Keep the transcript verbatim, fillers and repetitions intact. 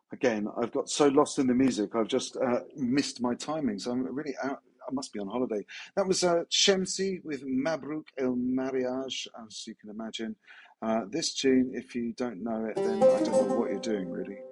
Again, I've got so lost in the music, I've just uh, missed my timing. So I'm really out. I must be on holiday. That was uh, Shamsi with Mabruk El Mariage, as you can imagine. Uh, this tune, if you don't know it, then I don't know what you're doing, really.